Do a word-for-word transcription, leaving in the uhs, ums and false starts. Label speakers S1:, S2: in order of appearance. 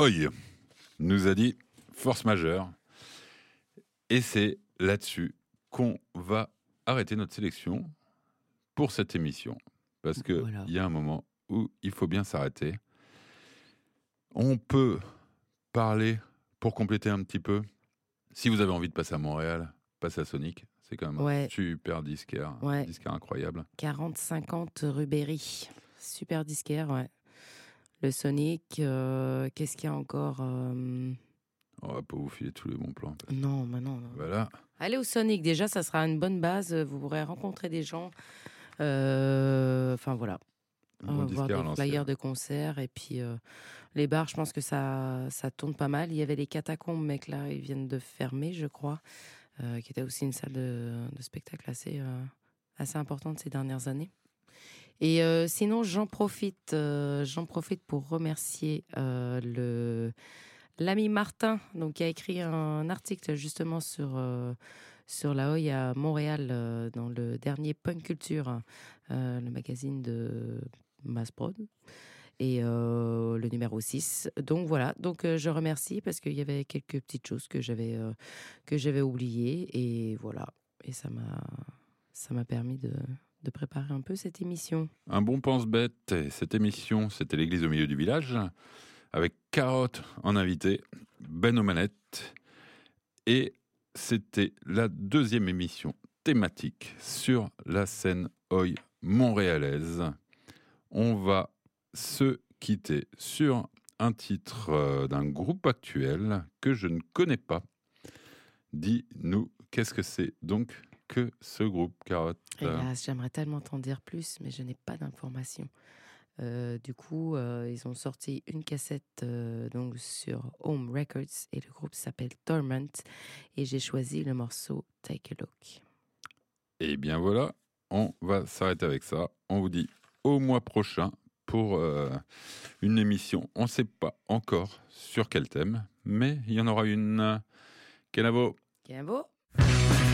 S1: Oi nous a dit force majeure. Et c'est là-dessus qu'on va arrêter notre sélection pour cette émission. Parce qu'il voilà. y a un moment où il faut bien s'arrêter. On peut parler, pour compléter un petit peu, si vous avez envie de passer à Montréal, passez à Sonic. C'est quand même ouais. un super disquaire, ouais. un disquaire incroyable.
S2: quarante cinquante rue Berry. Super disquaire, ouais. Le Sonic, euh, qu'est-ce qu'il y a encore euh...
S1: On va pas vous filer tous les bons plans.
S2: Non, mais non, non.
S1: Voilà.
S2: Allez au Sonic, déjà, ça sera une bonne base. Vous pourrez rencontrer des gens. Euh... Enfin, voilà.
S1: Bon
S2: voir des flyers de concert. Et puis, euh, les bars, je pense que ça, ça tourne pas mal. Il y avait les catacombes, mais là, ils viennent de fermer, je crois. Euh, qui était aussi une salle de, de spectacle assez, euh, assez importante ces dernières années. Et euh, sinon, j'en profite, euh, j'en profite pour remercier euh, le, l'ami Martin, donc, qui a écrit un article justement sur, euh, sur la Oi à Montréal, euh, dans le dernier Punk Culture, euh, le magazine de Massprod. Et euh, le numéro six. Donc voilà, donc euh, je remercie parce qu'il y avait quelques petites choses que j'avais, euh, que j'avais oubliées. Et voilà, et ça m'a, ça m'a permis de, de préparer un peu cette émission.
S1: Un bon pense-bête. Et cette émission, c'était l'église au milieu du village, avec Carotte en invité, Ben aux manettes. Et c'était la deuxième émission thématique sur la scène Oi montréalaise. On va se quitter sur un titre euh, d'un groupe actuel que je ne connais pas. Dis-nous, qu'est-ce que c'est donc que ce groupe, Carotte?
S2: Hélas, j'aimerais tellement t'en dire plus, mais je n'ai pas d'informations. Euh, du coup, euh, ils ont sorti une cassette euh, donc sur Home Records et le groupe s'appelle Torment et j'ai choisi le morceau Take a Look.
S1: Et bien voilà, on va s'arrêter avec ça. On vous dit au mois prochain pour euh, une émission. On ne sait pas encore sur quel thème, mais il y en aura une. Kenavo.
S2: Kenavo.